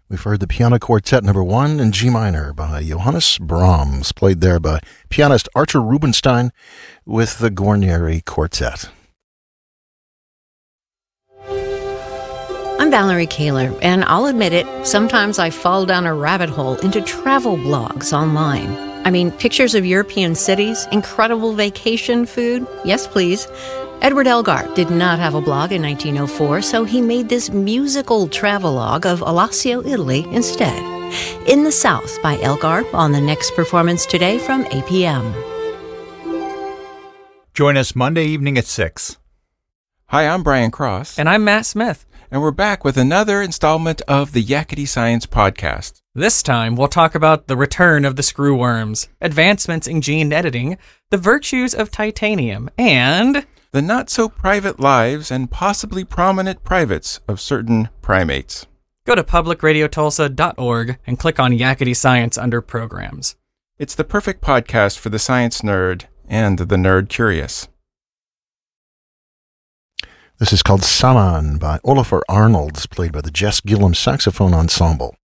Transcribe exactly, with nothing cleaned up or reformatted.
We've heard the Piano Quartet number one in G minor by Johannes Brahms, played there by pianist Archer Rubinstein with the Guarneri Quartet. I'm Valerie Kaler, and I'll admit it, sometimes I fall down a rabbit hole into travel blogs online. I mean, pictures of European cities, incredible vacation food. Yes, please. Edward Elgar did not have a blog in nineteen oh four, so he made this musical travelogue of Alassio, Italy, instead. In the South by Elgar on the next performance today from A P M. Join us Monday evening at six. Hi, I'm Brian Cross. And I'm Matt Smith. And we're back with another installment of the Yakety Science Podcast. This time, we'll talk about the return of the screwworms, advancements in gene editing, the virtues of titanium, and the not-so-private lives and possibly prominent privates of certain primates. Go to public radio tulsa dot org and click on Yakety Science under Programs. It's the perfect podcast for the science nerd and the nerd curious. This is called Saman by Olafur Arnalds, played by the Jess Gillum Saxophone Ensemble.